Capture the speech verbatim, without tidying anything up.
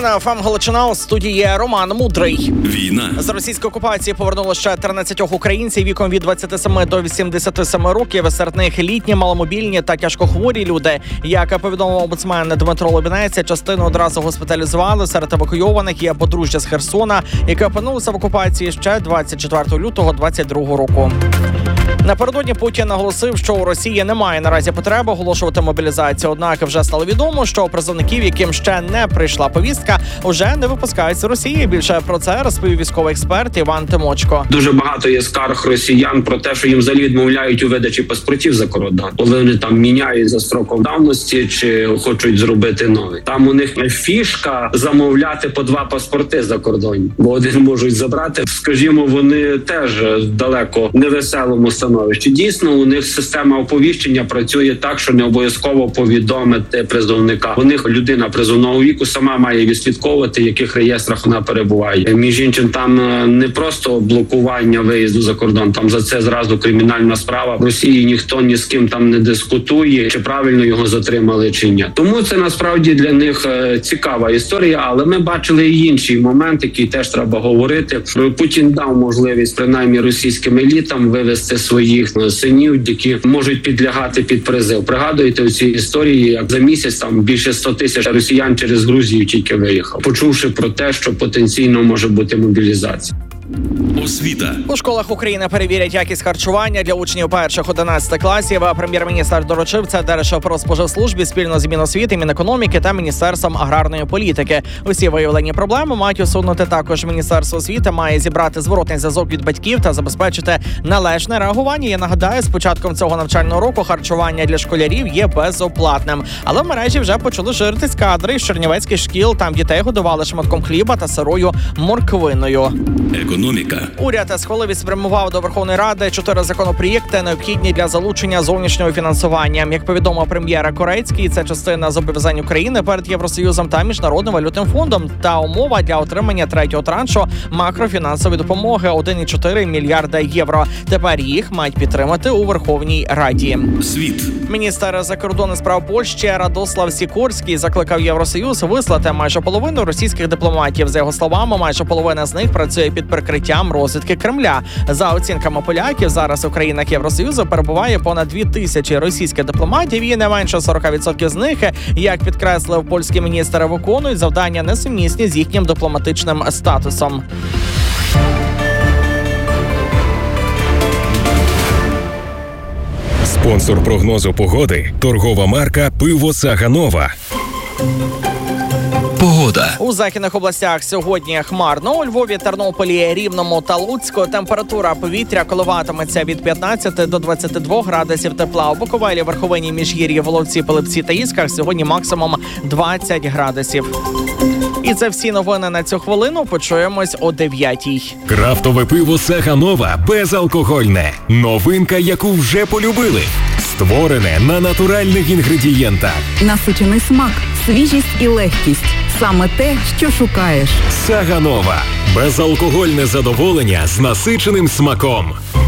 Новини ФМ Галичина, у студії Роман Мудрий. Війна. З російської окупації повернуло ще тринадцять українців віком від двадцяти семи до вісімдесяти семи років. Серед них літні, маломобільні та тяжкохворі люди. Як повідомив омбудсмен Дмитро Лубінець, частину одразу госпіталізували. Серед евакуйованих є подружжя з Херсона, яке опинилося в окупації ще двадцять четвертого лютого двадцять другого року. Напередодні Путін наголосив, що у Росії немає наразі потреби оголошувати мобілізацію. Однак вже стало відомо, що призовників, яким ще не прийшла повістка, уже не випускають з Росії. Більше про це розповів військовий експерт Іван Тимочко. Дуже багато є скарг росіян про те, що їм взагалі відмовляють у видачі паспортів за кордон, коли вони там міняють за строком давності чи хочуть зробити новий. Там у них фішка замовляти по два паспорти за кордон, бо один можуть забрати. Скажімо, вони теж далеко невеселому становищі. Дійсно, у них система оповіщення працює так, що не обов'язково повідомити призовника. У них людина призовного віку сама має відслідковувати, в яких реєстрах вона перебуває. Між іншим, там не просто блокування виїзду за кордон, там за це зразу кримінальна справа. В Росії ніхто ні з ким там не дискутує, чи правильно його затримали, чи ні. Тому це насправді для них цікава історія, але ми бачили і інший момент, який теж треба говорити. Путін дав можливість принаймні російським елітам вивести своїх синів, які можуть підлягати під призив. Пригадуєте у цій історії, як за місяць там більше сто тисяч росіян через Грузію тільки виїхав, почувши про те, що потенційно може бути мобілізація. Освіта. У школах України перевірять якість харчування для учнів перших одинадцятих класів. Прем'єр-міністр доручив це Держпродспоживслужбі спільно з Міносвіти, Мінекономіки та Міністерством аграрної політики. Усі виявлені проблеми мають усунути також Міністерство освіти, має зібрати зворотний зв'язок від батьків та забезпечити належне реагування. Я нагадаю, з початком цього навчального року харчування для школярів є безоплатним. Але в мережі вже почали ширитись кадри з чернівецьких шкіл. Там дітей годували шматком хліба та сирою морквиною. Економіка. Уряд схвалив і спрямував до Верховної Ради чотири законопроєкти, необхідні для залучення зовнішнього фінансування. Як повідомив прем'єр Корецький, це частина зобов'язань України перед Євросоюзом та Міжнародним валютним фондом та умова для отримання третього траншу макрофінансової допомоги один цілих чотири мільярда євро. Тепер їх мають підтримати у Верховній Раді. Світ. Міністр закордонних справ Польщі Радослав Сікорський закликав Євросоюз вислати майже половину російських дипломатів. За його словами, майже половина з них працює під прикриттям розвідки Кремля. За оцінками поляків, зараз у країнах Євросоюзу перебуває понад дві тисячі російських дипломатів і не менше сорок відсотків з них, як підкреслив польський міністр, виконують завдання несумісні з їхнім дипломатичним статусом. Спонсор прогнозу погоди – торгова марка «Пиво Саганова». Погода. У західних областях сьогодні хмарно. У Львові, Тернополі, Рівному та Луцьку температура повітря коливатиметься від п'ятнадцяти до двадцяти двох градусів тепла. У Буковелі, Верховині, Міжгір'ї, Воловці, Пилипці та Ісках сьогодні максимум двадцять градусів. І це всі новини на цю хвилину. Почуємось о дев'ятій. Крафтове пиво Саганова безалкогольне. Новинка, яку вже полюбили. Створене на натуральних інгредієнтах. Насичений смак, свіжість і легкість. Саме те, що шукаєш. Саганова. Безалкогольне задоволення з насиченим смаком.